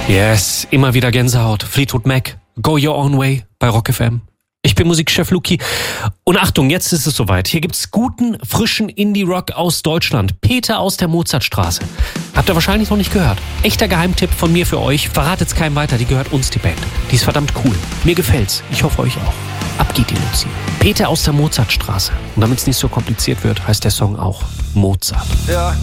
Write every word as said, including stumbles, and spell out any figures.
Yes, immer wieder Gänsehaut. Fleetwood Mac, Go Your Own Way bei Rock F M. Ich bin Musikchef Luki. Und Achtung, jetzt ist es soweit. Hier gibt's guten, frischen Indie-Rock aus Deutschland. Peter aus der Mozartstraße. Habt ihr wahrscheinlich noch nicht gehört. Echter Geheimtipp von mir für euch. Verratet's keinem weiter, die gehört uns, die Band. Die ist verdammt cool. Mir gefällt's. Ich hoffe euch auch. Ab geht die Luzi. Peter aus der Mozartstraße. Und damit es nicht so kompliziert wird, heißt der Song auch Mozart. Ja,